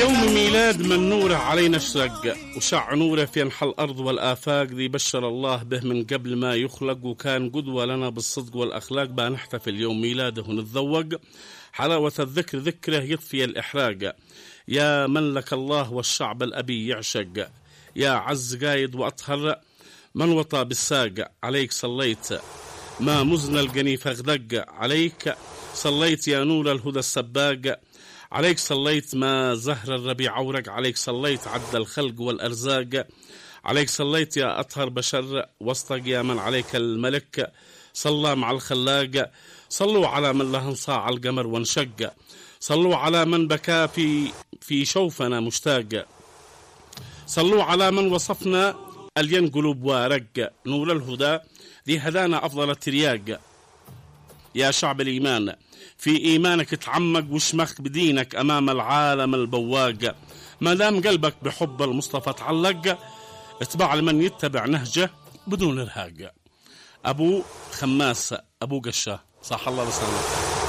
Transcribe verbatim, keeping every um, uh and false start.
يوم ميلاد من نوره علينا اشرق، وشع نوره في انحى الارض والافاق، ذي بشر الله به من قبل ما يخلق، وكان قدوه لنا بالصدق والاخلاق. بنحتفل يوم ميلاده ونتذوق حلاوه الذكر، ذكره يطفي الاحراق. يا من لك الله والشعب الابي يعشق، يا عز قايد واطهر من وطى بالساق. عليك صليت ما مزن القنيف اغدق، عليك صليت يا نور الهدى السباق. عليك صليت ما زهر الربيع عورق، عليك صليت عد الخلق والأرزاق. عليك صليت يا أطهر بشر وسطك، يا من عليك الملك صلى مع الخلاق. صلوا على من له انصاع القمر وانشق، صلوا على من بكى في في شوفنا مشتاق. صلوا على من وصفنا الين قلوب وارق، نور الهدى ذي هدانا أفضل الترياق. يا شعب الإيمان في إيمانك تعمق، وشمخ بدينك أمام العالم البواق. ما دام قلبك بحب المصطفى تعلق، اتبع لمن يتبع نهجه بدون إرهاق. أبو خماس أبو قشة، صح الله بسلامة.